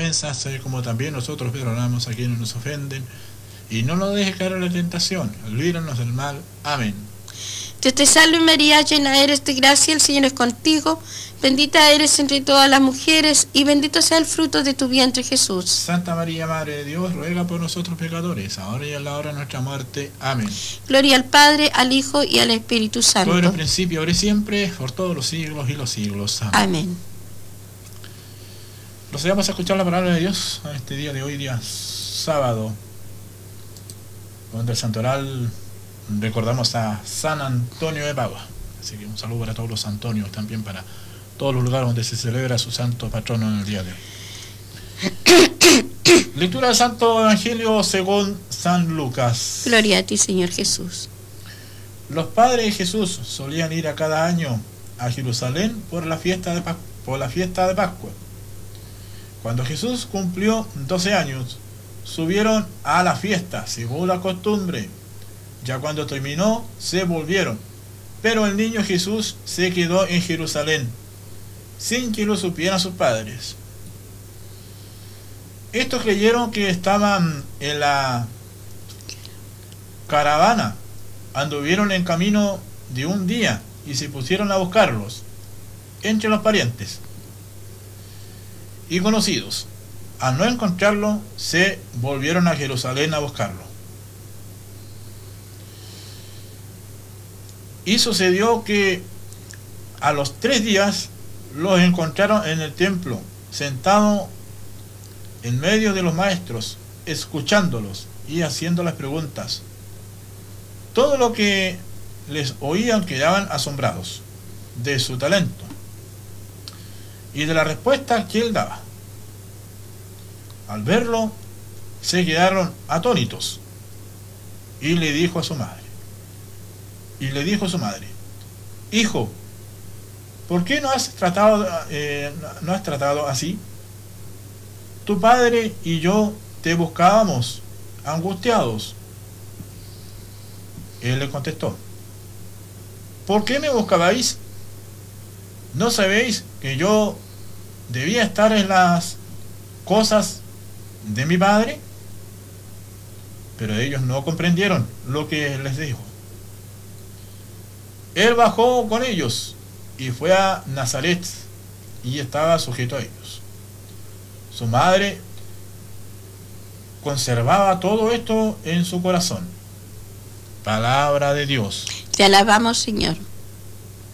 ofensas, como también nosotros perdonamos a quienes nos ofenden. Y no nos dejes caer en la tentación, líbranos del mal. Amén. Dios te salve María, llena eres de gracia, el Señor es contigo. Bendita eres entre todas las mujeres, y bendito sea el fruto de tu vientre, Jesús. Santa María, Madre de Dios, ruega por nosotros pecadores, ahora y en la hora de nuestra muerte. Amén. Gloria al Padre, al Hijo y al Espíritu Santo. Todo en el principio, ahora y siempre, por todos los siglos y los siglos. Amén. Amén. Procedamos a escuchar la palabra de Dios en este día de hoy, día sábado, donde el santoral recordamos a San Antonio de Padua. Así que un saludo para todos los Antonios, también para todos los lugares donde se celebra su santo patrono en el día de hoy. Lectura del Santo Evangelio según San Lucas. Gloria a ti, Señor Jesús. Los padres de Jesús solían ir a cada año a Jerusalén por la fiesta de Pascua. Cuando Jesús cumplió 12 años, subieron a la fiesta según la costumbre. Ya cuando terminó, se volvieron. Pero el niño Jesús se quedó en Jerusalén, sin que lo supieran sus padres. Estos creyeron que estaban en la caravana, anduvieron en camino de un día y se pusieron a buscarlos entre los parientes y conocidos. Al no encontrarlo, se volvieron a Jerusalén a buscarlo. Y sucedió que a los 3 días los encontraron en el templo, sentados en medio de los maestros, escuchándolos y haciéndoles preguntas. Todo lo que les oían quedaban asombrados de su talento y de la respuesta que él daba. Al verlo, se quedaron atónitos y le dijo a su madre, Hijo, ¿por qué no has tratado así? Tu padre y yo te buscábamos, angustiados. Él le contestó, ¿por qué me buscabais? ¿No sabéis que yo debía estar en las cosas de mi padre? Pero ellos no comprendieron lo que les dijo. Él bajó con ellos y fue a Nazaret y estaba sujeto a ellos. Su madre conservaba todo esto en su corazón. Palabra de Dios. Te alabamos, Señor.